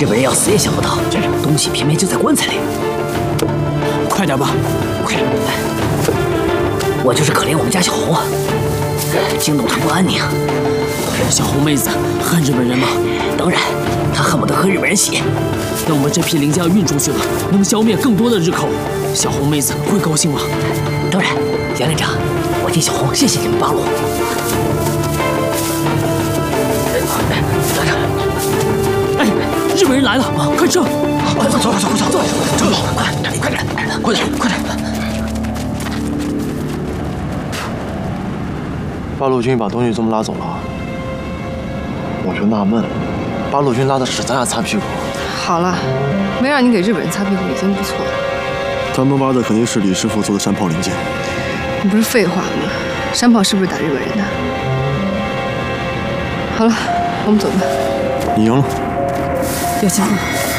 日本人要死也想不到，东西偏偏就在棺材里。 快点吧，快点！ 我就是可怜我们家小红啊，惊动她不安宁。 小红妹子恨日本人吗？ 当然，她恨不得喝日本人血。 等我们这批零件运出去了，能消灭更多的日寇，小红妹子会高兴吗？ 当然，杨连长，我替小红谢谢你们八路。 哎，日本人来了，快撤！ 快走，快点！ 八路军把东西这么拉走了，我就纳闷，八路军拉的是咱俩擦屁股。 好了，没让你给日本人擦屁股已经不错了。 他们挖的肯定是李师傅做的山炮零件。 你不是废话吗？山炮是不是打日本人的？好了，我们走吧。 你赢了。 有钱了。